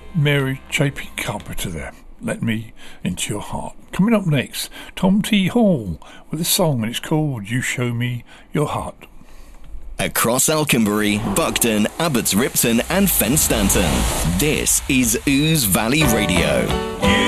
Mary Chapin Carpenter there. Let Me Into Your Heart. Coming up next, Tom T. Hall with a song, and it's called You Show Me Your Heart. Across Alconbury, Buckton, Abbots Ripton and Fenstanton, this is Ouse Valley Radio.